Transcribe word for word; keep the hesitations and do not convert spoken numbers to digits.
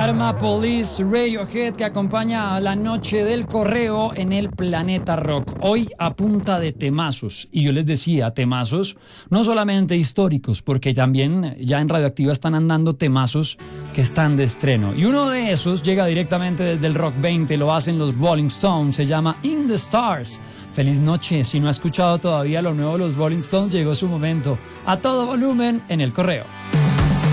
Karma Police, Radiohead, que acompaña a la noche del correo en el Planeta Rock. Hoy a punta de temazos. Y yo les decía, temazos no solamente históricos, porque también ya en Radioactiva están andando temazos que están de estreno. Y uno de esos llega directamente desde el Rock veinte, lo hacen los Rolling Stones, se llama In the Stars. Feliz noche. Si no ha escuchado todavía lo nuevo de los Rolling Stones, llegó su momento. A todo volumen en el correo.